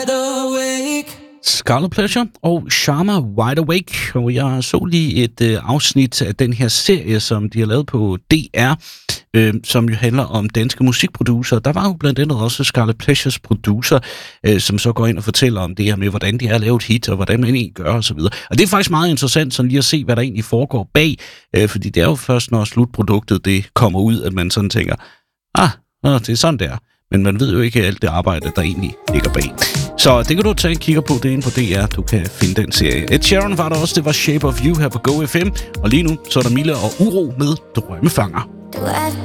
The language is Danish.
Scarlet Pleasure og Sharma Wide Awake, og jeg så lige et afsnit af den her serie, som de har lavet på DR, som jo handler om danske musikproducer. Der var jo blandt andet også Scarlet Pleasures producer, som så går ind og fortæller om det her med, hvordan de har lavet hit, og hvordan man egentlig gør osv. Og det er faktisk meget interessant sådan lige at se, hvad der egentlig foregår bag, fordi det er jo først, når slutproduktet det kommer ud, at man sådan tænker, det er sådan der. Men man ved jo ikke alt det arbejde, der egentlig ligger bag. Så det kan du tage en kigger på, det inde på DR. Du kan finde den serie. Ed Sheeran var der også, det var Shape of You her på Go FM. Og lige nu, så er der Mille og Uro med Drømmefanger. Du er